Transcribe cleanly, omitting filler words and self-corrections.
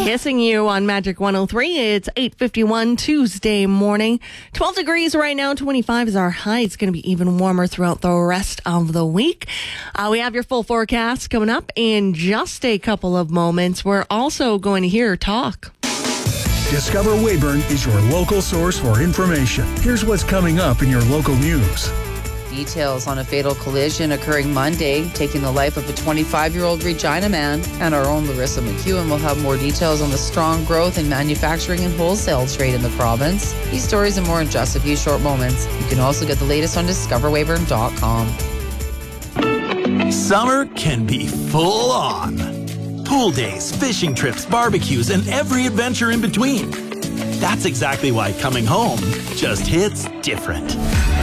Kissing you on Magic 103. It's 8:51 Tuesday morning. 12 degrees right now. 25 is our high. It's going to be even warmer throughout the rest of the week. We have your full forecast coming up in just a couple of moments. We're also going to hear talk. Discover Weyburn is your local source for information. Here's what's coming up in your local news. Details on a fatal collision occurring Monday, taking the life of a 25-year-old Regina man. And our own Larissa McEwen will have more details on the strong growth in manufacturing and wholesale trade in the province. These stories and more in just a few short moments. You can also get the latest on discoverweyburn.com. Summer can be full on. Pool days, fishing trips, barbecues, and every adventure in between. That's exactly why coming home just hits different.